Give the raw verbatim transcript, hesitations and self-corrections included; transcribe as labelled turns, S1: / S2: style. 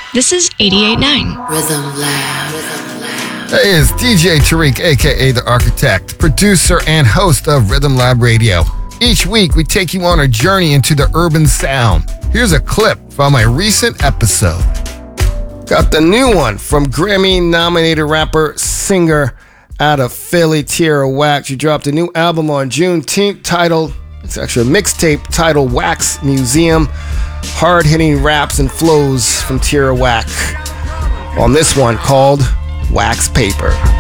S1: This is eighty-eight point nine.
S2: Rhythm Lab. Rhythm Lab.
S3: Hey, it's D J Tariq, aka The Architect, producer and host of Rhythm Lab Radio. Each week, we take you on a journey into the urban sound. Here's a clip from a recent episode. Got the new one from Grammy-nominated rapper, singer out of Philly, Tierra Whack. She dropped a new album on Juneteenth titled, it's actually a mixtape titled Wax Museum. Hard-hitting raps and flows from Tierra Whack on this one called Wax Paper.